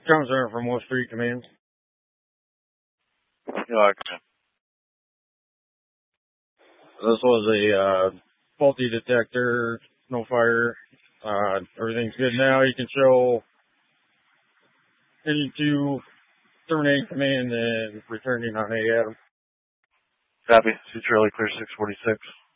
Concern from West Street Command. Gotcha. This was a faulty detector, no fire. Everything's good now. You can show any to terminate command and returning on AADM. Copy. See Charlie clear 646.